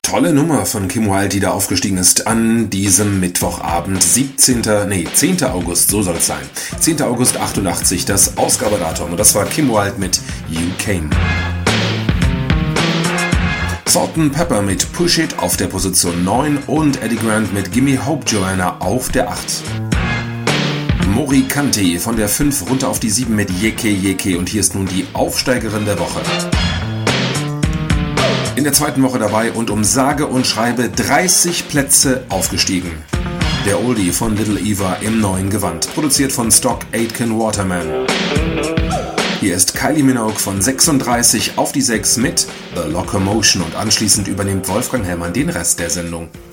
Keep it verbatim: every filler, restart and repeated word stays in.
Tolle Nummer von Kim Wilde, die da aufgestiegen ist an diesem Mittwochabend, siebzehnten, nee, zehnten August, so soll es sein. zehnten August achtundachtzig, das Ausgabedatum, und das war Kim Wilde mit You Came. Salt and Pepper mit Push It auf der Position neun und Eddie Grant mit Gimme Hope Joanna auf der acht. Mori Kanté von der fünf runter auf die sieben mit Yeke Yeke, und hier ist nun die Aufsteigerin der Woche. In der zweiten Woche dabei und um sage und schreibe dreißig Plätze aufgestiegen. Der Oldie von Little Eva im neuen Gewand, produziert von Stock Aitken Waterman. Hier ist Kylie Minogue von sechsunddreißig auf die sechs mit The Locomotion, und anschließend übernimmt Wolfgang Hellmann den Rest der Sendung.